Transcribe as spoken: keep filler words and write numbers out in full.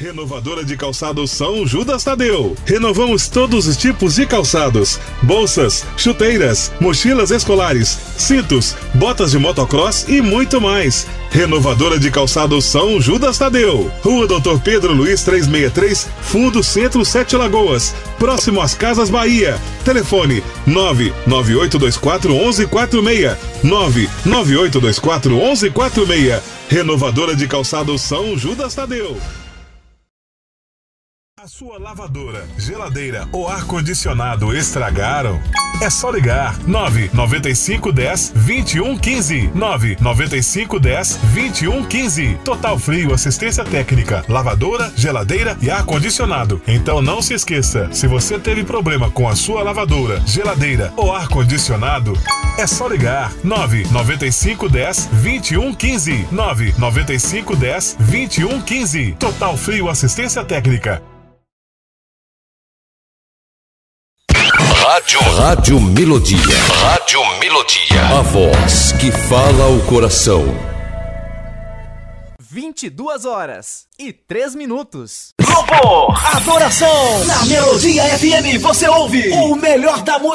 Renovadora de calçados São Judas Tadeu. Renovamos todos os tipos de calçados: bolsas, chuteiras, mochilas escolares, cintos, botas de motocross e muito mais. Renovadora de calçados São Judas Tadeu. Rua Doutor Pedro Luiz trezentos e sessenta e três, Fundo Centro, Sete Lagoas, próximo às Casas Bahia. Telefone nove nove oito dois quatro um um quatro seis, nove nove oito dois quatro um um quatro seis. Renovadora de calçados São Judas Tadeu. A sua lavadora, geladeira ou ar-condicionado estragaram? É só ligar nove nove cinco um zero, dois um um cinco, nove nove cinco um zero, dois um um cinco. Total Frio Assistência Técnica, lavadora, geladeira e ar-condicionado. Então não se esqueça, se você teve problema com a sua lavadora, geladeira ou ar-condicionado, é só ligar nove nove cinco um zero, dois um um cinco, nove nove cinco um zero, dois um um cinco. Total Frio Assistência Técnica. Rádio, Rádio Melodia. Rádio Melodia. A voz que fala ao coração. vinte e duas horas e três minutos. Grupo Adoração. Na Melodia F M você ouve o melhor da música.